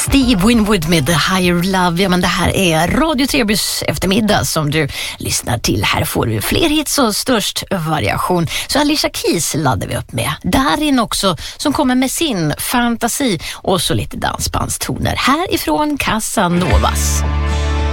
Steve Winwood med The Higher Love. Ja, men det här är Radio Trebys eftermiddag som du lyssnar till. Här får du fler hits och störst variation. Så Alicia Keys laddar vi upp med. Darin också, som kommer med sin fantasi och så lite dansbandstoner. Härifrån Casanovas.